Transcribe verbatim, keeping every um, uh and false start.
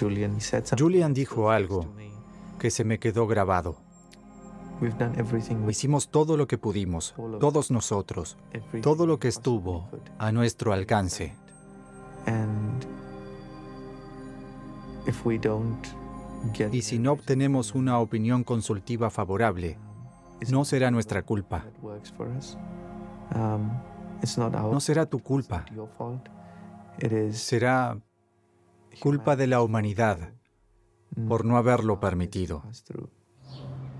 Julian dijo algo que se me quedó grabado. Hicimos todo lo que pudimos, todos nosotros, todo lo que estuvo a nuestro alcance. Y si no obtenemos una opinión consultiva favorable, no será nuestra culpa. No será tu culpa. Será culpa de la humanidad por no haberlo permitido.